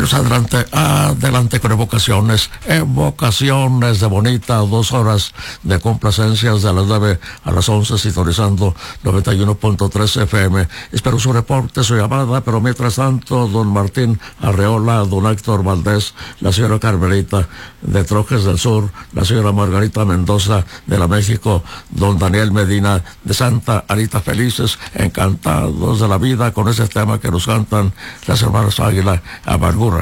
Pero adelante con evocaciones de bonita, 2 horas de complacencias de las 9 a las 11, sintonizando 91.3 FM. Espero su reporte, su llamada, pero mientras tanto, don Martín Arreola, don Héctor Valdés, la señora Carmelita de Trojes del Sur, la señora Margarita Mendoza de la México, don Daniel Medina de Santa Anita, felices, encantados de la vida con ese tema que nos cantan las hermanas Águila, Amargura